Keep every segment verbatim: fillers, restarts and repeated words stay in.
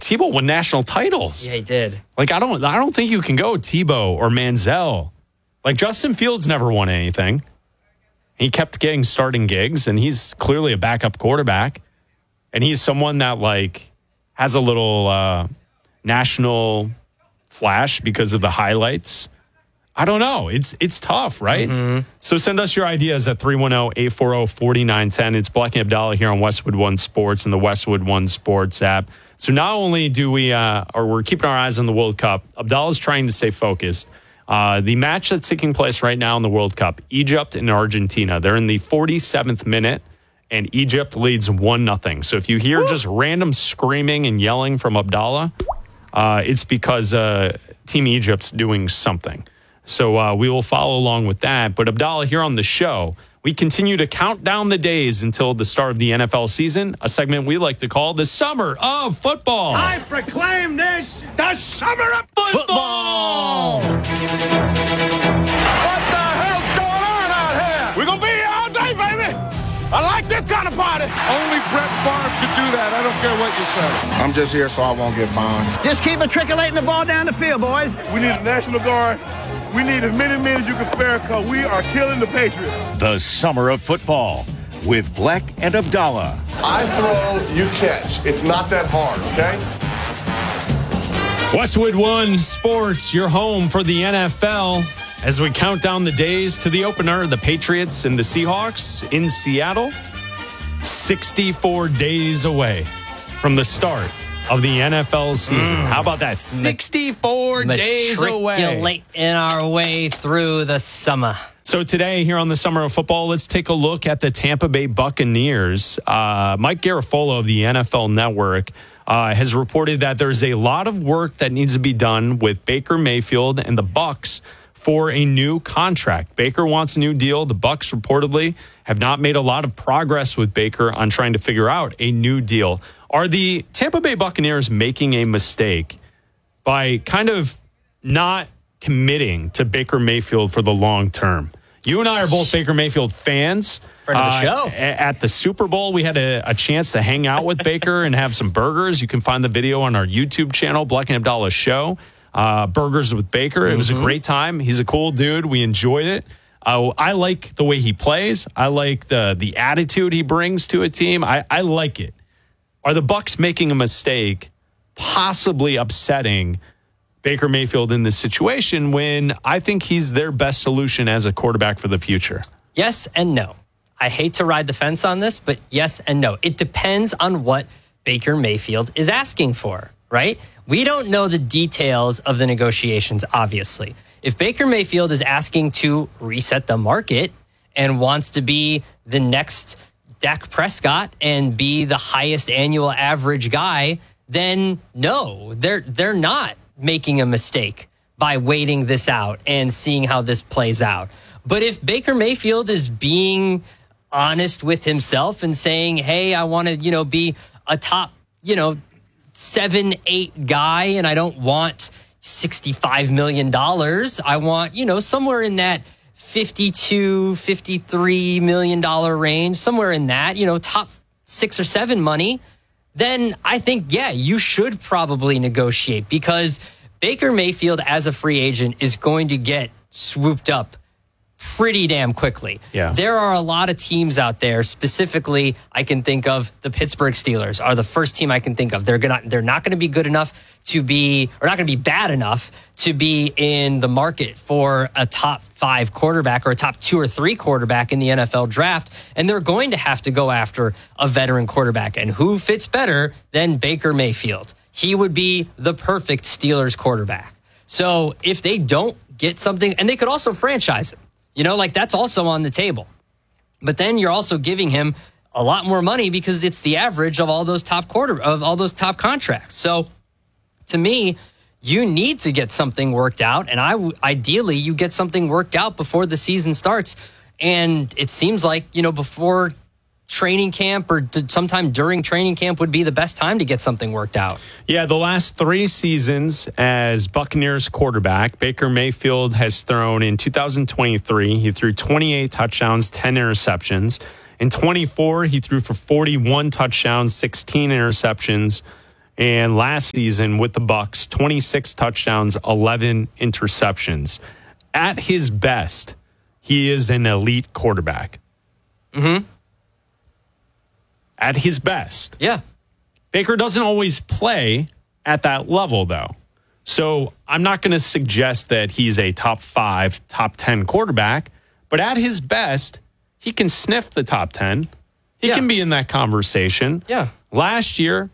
Tebow won national titles. Yeah, he did. Like, I don't I don't think you can go Tebow or Manziel. Like, Justin Fields never won anything. He kept getting starting gigs, and he's clearly a backup quarterback. And he's someone that, like, has a little uh, national flash because of the highlights. I don't know. It's it's tough, right? Mm-hmm. So send us your ideas at three one zero, eight four zero, four nine one zero. It's Black and Abdallah here on Westwood One Sports and the Westwood One Sports app. So not only do we, uh, or we're keeping our eyes on the World Cup, Abdallah's trying to stay focused. Uh, the match that's taking place right now in the World Cup, Egypt and Argentina. They're in the forty-seventh minute, and Egypt leads one nothing. So if you hear Woo! just random screaming and yelling from Abdallah, uh, it's because uh, Team Egypt's doing something. So uh, we will follow along with that. But Abdallah, here on the show, we continue to count down the days until the start of the N F L season, a segment we like to call the Summer of Football. I proclaim this the Summer of Football! What the hell's going on out here? We're going to be here all day, baby. I like this kind of party. Only Brett Favre could do that. I don't care what you say. I'm just here so I won't get fined. Just keep matriculating the ball down the field, boys. We need a National Guard. We need as many men as you can spare because we are killing the Patriots. The Summer of Football with Black and Abdallah. I throw, you catch. It's not that hard, okay? Westwood One Sports, your home for the N F L. As we count down the days to the opener, the Patriots and the Seahawks in Seattle, sixty-four days away from the start of the N F L season. Mm. How about that? sixty-four days away. Matriculating our way through the summer. So today here on the Summer of Football, let's take a look at the Tampa Bay Buccaneers. Uh, Mike Garafolo of the N F L Network uh, has reported that there's a lot of work that needs to be done with Baker Mayfield and the Bucs for a new contract. Baker wants a new deal. The Bucs reportedly have not made a lot of progress with Baker on trying to figure out a new deal. Are the Tampa Bay Buccaneers making a mistake by kind of not committing to Baker Mayfield for the long term? You and I are both Baker Mayfield fans. Friend of the show. Uh, at the Super Bowl, we had a, a chance to hang out with Baker and have some burgers. You can find the video on our YouTube channel, Black and Abdallah Show. Uh, burgers with Baker. It was a great time. He's a cool dude. We enjoyed it. Uh, I like the way he plays. I like the the attitude he brings to a team. I, I like it. Are the Bucs making a mistake, possibly upsetting Baker Mayfield in this situation when I think he's their best solution as a quarterback for the future? Yes and no. I hate to ride the fence on this, but yes and no. It depends on what Baker Mayfield is asking for, right? We don't know the details of the negotiations, obviously. If Baker Mayfield is asking to reset the market and wants to be the next Dak Prescott and be the highest annual average guy, then no, they're they're not making a mistake by waiting this out and seeing how this plays out. But if Baker Mayfield is being honest with himself and saying, hey, I want to, you know, be a top, you know, seven, eight guy, and I don't want sixty-five million dollars. I want, you know, somewhere in that fifty-two, fifty-three million dollars range, somewhere in that, you know, top six or seven money, then I think, yeah, you should probably negotiate because Baker Mayfield as a free agent is going to get swooped up pretty damn quickly. Yeah. There are a lot of teams out there. Specifically, I can think of the Pittsburgh Steelers are the first team I can think of. They're gonna they're not going to be good enough to be, or not going to be bad enough to be in the market for a top five quarterback or a top two or three quarterback in the N F L draft. And they're going to have to go after a veteran quarterback. And who fits better than Baker Mayfield? He would be the perfect Steelers quarterback. So if they don't get something, and they could also franchise him. You know, like that's also on the table. But then you're also giving him a lot more money because it's the average of all those top quarter of all those top contracts. So to me, you need to get something worked out. And I ideally you get something worked out before the season starts. And it seems like, you know, before training camp or d- sometime during training camp would be the best time to get something worked out. Yeah, the last three seasons as Buccaneers quarterback, Baker Mayfield has thrown in two thousand twenty-three, he threw twenty-eight touchdowns, ten interceptions. In twenty-four, he threw for forty-one touchdowns, sixteen interceptions. And last season with the Bucs, twenty-six touchdowns, eleven interceptions. At his best, he is an elite quarterback. Mm-hmm. At his best. Yeah. Baker doesn't always play at that level, though. So I'm not going to suggest that he's a top five, top ten quarterback, but at his best, he can sniff the top ten. He Yeah. can be in that conversation. Yeah. Last year,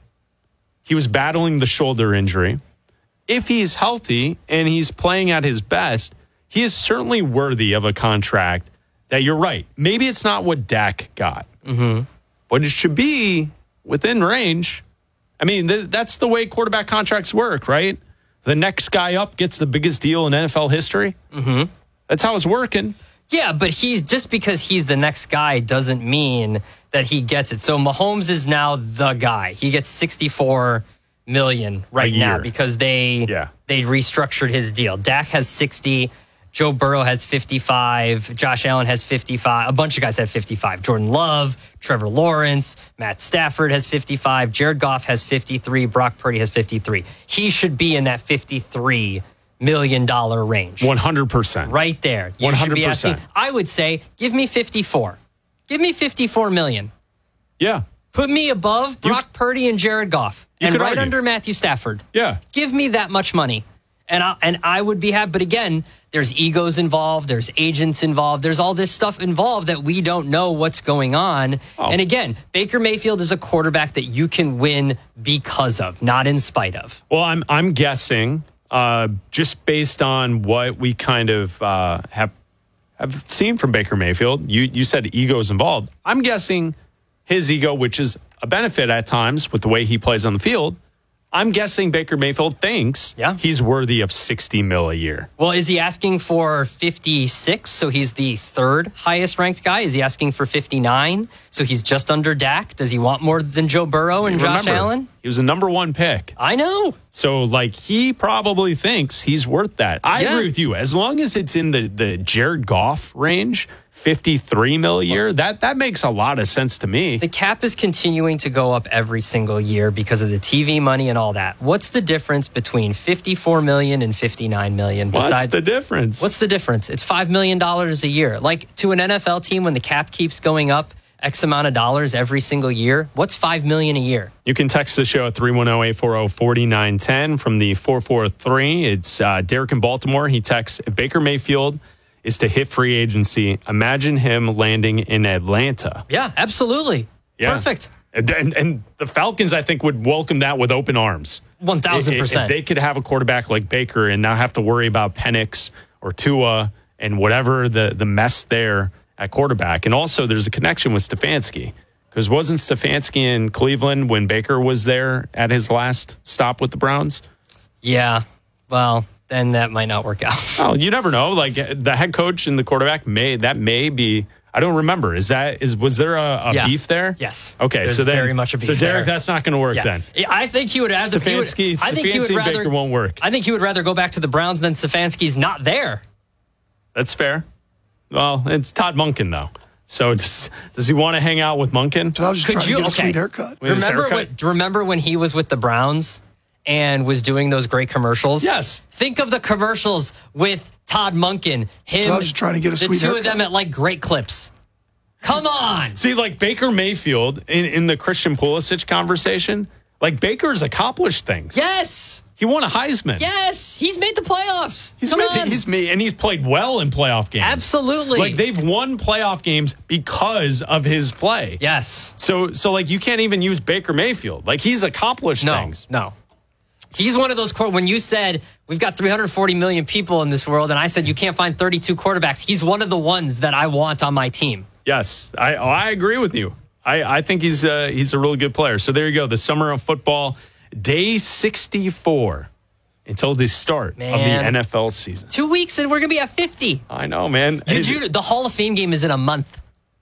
he was battling the shoulder injury. If he's healthy and he's playing at his best, he is certainly worthy of a contract that you're right. Maybe it's not what Dak got, mm-hmm. but it should be within range. I mean, th- that's the way quarterback contracts work, right? The next guy up gets the biggest deal in N F L history. Mm-hmm. That's how it's working. Yeah, but he's just because he's the next guy doesn't mean that he gets it. So Mahomes is now the guy. He gets sixty-four million right now because they yeah. they restructured his deal. Dak has sixty, Joe Burrow has fifty-five, Josh Allen has fifty-five, a bunch of guys have fifty-five. Jordan Love, Trevor Lawrence, Matt Stafford has fifty-five, Jared Goff has fifty-three, Brock Purdy has fifty-three. He should be in that fifty-three million dollar range. one hundred percent. Right there. You one hundred percent. should be asking, I would say, give me fifty-four. Give me fifty-four million. Yeah. Put me above Brock You, Purdy and Jared Goff and could right argue. under Matthew Stafford. Yeah. Give me that much money. And I, and I would be happy. But again, there's egos involved. There's agents involved. There's all this stuff involved that we don't know what's going on. Oh. And again, Baker Mayfield is a quarterback that you can win because of, not in spite of. Well, I'm I'm guessing uh, just based on what we kind of uh, have have seen from Baker Mayfield. You you said egos involved. I'm guessing his ego, which is a benefit at times with the way he plays on the field. I'm guessing Baker Mayfield thinks yeah. he's worthy of sixty mil a year. Well, is he asking for fifty-six? So he's the third highest ranked guy. Is he asking for fifty-nine? So he's just under Dak. Does he want more than Joe Burrow and Remember, Josh Allen? He was a number one pick. I know. So, like, he probably thinks he's worth that. I Yeah. agree with you. As long as it's in the, the Jared Goff range, fifty-three mil a year, that, that makes a lot of sense to me. The cap is continuing to go up every single year because of the T V money and all that. What's the difference between fifty-four million and fifty-nine million? What's Besides, the difference? What's the difference? It's five million dollars a year. Like to an N F L team, when the cap keeps going up X amount of dollars every single year, what's five million dollars a year? You can text the show at three one zero, eight four zero, four nine one zero from the four four three. It's uh, Derek in Baltimore. He texts, if Baker Mayfield is to hit free agency, imagine him landing in Atlanta. Yeah, absolutely. Yeah. Perfect. And, and, and the Falcons, I think, would welcome that with open arms. one thousand If, percent. if they could have a quarterback like Baker and not have to worry about Penix or Tua and whatever the, the mess there at quarterback. And also, there's a connection with Stefanski. Because wasn't Stefanski in Cleveland when Baker was there at his last stop with the Browns? Yeah. Well, then that might not work out. Oh, you never know. Like the head coach and the quarterback may that may be. I don't remember. Is that is was there a, a Yeah. beef there? Yes. Okay, There's so then very much a beef so Derek, there. that's not going to work Yeah. then. I think he would rather. he would- Stefanski, I think he would Stefanski and rather. Baker won't work. I think he would rather go back to the Browns than Stefanski's not there. That's fair. Well, it's Todd Monken though. So it's, does he want to hang out with Monken? So I was just Could trying you- to get okay. a sweet haircut. With his Remember haircut? when, remember when he was with the Browns and was doing those great commercials? Yes. Think of the commercials with Todd Monken, him, So I was just trying to get a the sweet two haircut. of them at like great clips. Come on. See, like Baker Mayfield in, in the Christian Pulisic conversation, like Baker's accomplished things. Yes. He won a Heisman. Yes. He's made the playoffs. He's Come made, on. he's made, and he's played well in playoff games. Absolutely. Like they've won playoff games because of his play. Yes. So, so like you can't even use Baker Mayfield. Like he's accomplished No. things. No. He's one of those, when you said we've got three hundred forty million people in this world, and I said you can't find thirty-two quarterbacks, he's one of the ones that I want on my team. Yes, I I agree with you. I, I think he's uh, he's a really good player. So there you go. The summer of football, day sixty-four until the start of the Man. N F L season. Two weeks and we're going to be at fifty. I know, man. You do, the Hall of Fame game is in a month.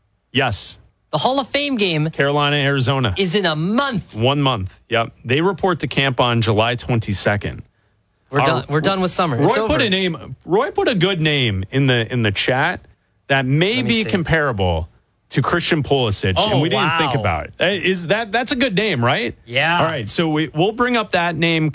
Yes, The Hall of Fame game Carolina, Arizona. is in a month. One month. Yep. They report to camp on July twenty-second. We're Uh, done. We're done with summer. Roy It's over. put a name. Roy put a good name in the in the chat that may Let me be see. comparable to Christian Pulisic, Oh, and we didn't wow. think about it. Uh, Is that that's a good name, right? Yeah. All right, so we we'll bring up that name